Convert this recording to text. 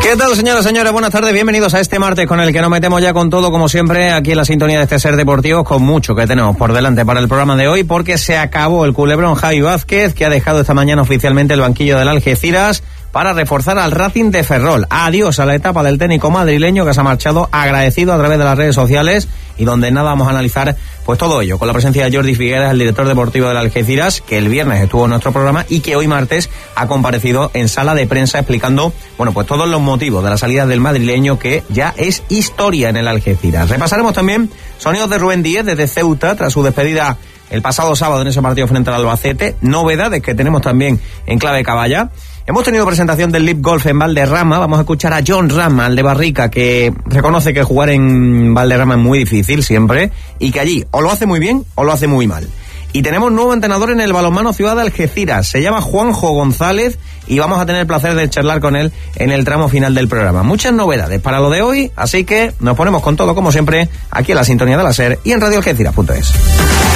¿Qué tal, señoras y señores? Buenas tardes, bienvenidos a este martes con el que nos metemos ya con todo, como siempre, aquí en la sintonía de este Ser Deportivo, con mucho que tenemos por delante para el programa de hoy, porque se acabó el culebrón Javi Vázquez, que ha dejado esta mañana oficialmente el banquillo del Algeciras para reforzar al Racing de Ferrol. Adiós a la etapa del técnico madrileño, que se ha marchado agradecido a través de las redes sociales, y donde nada vamos a analizar pues todo ello, con la presencia de Jordi Figueras, el director deportivo del Algeciras, que el viernes estuvo en nuestro programa y que hoy martes ha comparecido en sala de prensa explicando, bueno, pues todos los motivos de la salida del madrileño, que ya es historia en el Algeciras. Repasaremos también sonidos de Rubén Díez desde Ceuta tras su despedida el pasado sábado en ese partido frente al Albacete, novedades que tenemos también en clave caballa. Hemos tenido presentación del Lip Golf en Valderrama. Vamos a escuchar a John Rama, el de Barrica, que reconoce que jugar en Valderrama es muy difícil siempre y que allí o lo hace muy bien o lo hace muy mal. Y tenemos nuevo entrenador en el balonmano Ciudad de Algeciras. Se llama Juanjo González y vamos a tener el placer de charlar con él en el tramo final del programa. Muchas novedades para lo de hoy, así que nos ponemos con todo, como siempre, aquí en la sintonía de la SER y en radioalgeciras.es.